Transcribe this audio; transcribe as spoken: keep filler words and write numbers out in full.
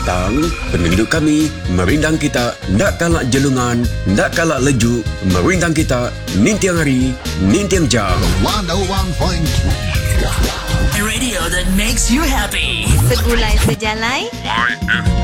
datang, penduduk kami merindang kita, nak kalak jelungan, nak kalak lejuk, merindang kita, nintiang hari, nintiang jam. one oh one point three. A radio that makes you happy. Segulai sejalai. Y F